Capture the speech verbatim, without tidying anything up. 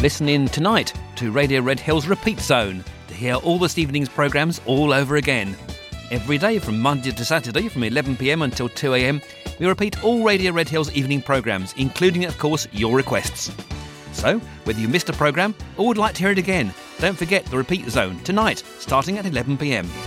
listen in tonight to Radio Red Hill's Repeat Zone to hear all this evening's programmes all over again. Every day from Monday to Saturday from eleven p m until two a m, we repeat all Radio Red Hill's evening programmes, including, of course, your requests. So, whether you missed a programme or would like to hear it again, don't forget the Repeat Zone tonight, starting at eleven p m.